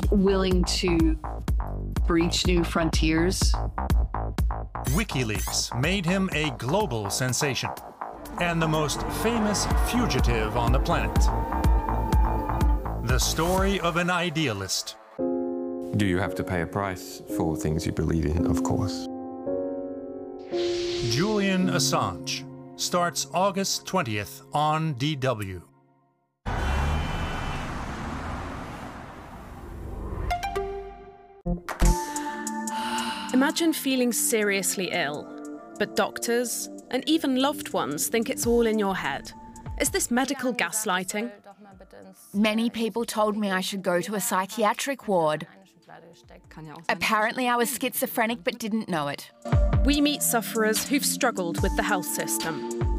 willing to breach new frontiers. WikiLeaks made him a global sensation and the most famous fugitive on the planet. The story of an idealist. Do you have to pay a price for things you believe in? Of course. Julian Assange starts August 20th on DW. Imagine feeling seriously ill, but doctors and even loved ones think it's all in your head. Is this medical gaslighting? Many people told me I should go to a psychiatric ward. Apparently I was schizophrenic but didn't know it. We meet sufferers who've struggled with the health system.